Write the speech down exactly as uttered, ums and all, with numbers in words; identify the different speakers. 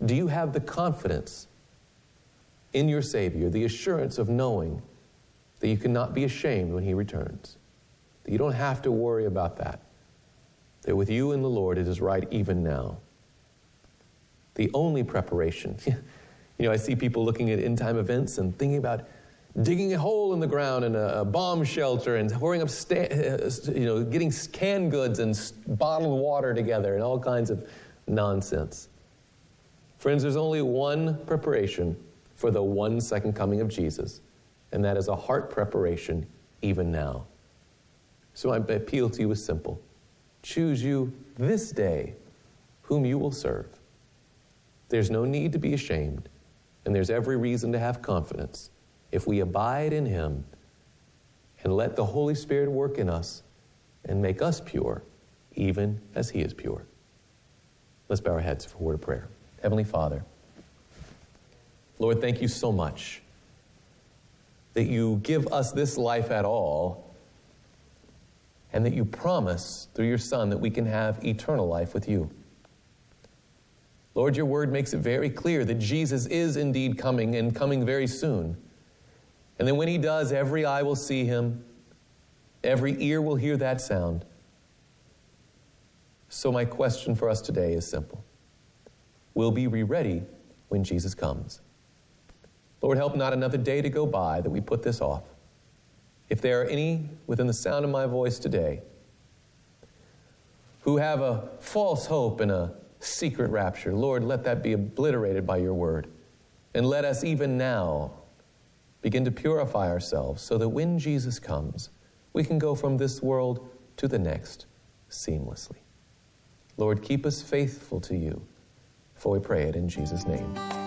Speaker 1: Do you have the confidence in your Savior, the assurance of knowing that you cannot be ashamed when he returns? That you don't have to worry about that. That with you and the Lord, it is right even now. The only preparation. You know, I see people looking at end-time events and thinking about digging a hole in the ground in a, a bomb shelter and pouring up, sta- uh, you know, getting canned goods and bottled water together and all kinds of nonsense. Friends, there's only one preparation for the one second coming of Jesus, and that is a heart preparation even now. So my appeal to you is simple. Choose you this day whom you will serve. There's no need to be ashamed, and there's every reason to have confidence if we abide in him and let the Holy Spirit work in us and make us pure, even as he is pure. Let's bow our heads for a word of prayer. Heavenly Father, Lord, thank you so much that you give us this life at all, and that you promise through your Son that we can have eternal life with you. Lord, your word makes it very clear that Jesus is indeed coming, and coming very soon. And then when he does, every eye will see him, every ear will hear that sound. So my question for us today is simple. Will we be ready when Jesus comes? Lord, help not another day to go by that we put this off. If there are any within the sound of my voice today who have a false hope and a secret rapture, Lord, let that be obliterated by your word. And let us even now begin to purify ourselves so that when Jesus comes, we can go from this world to the next seamlessly. Lord, keep us faithful to you, for we pray it in Jesus' name.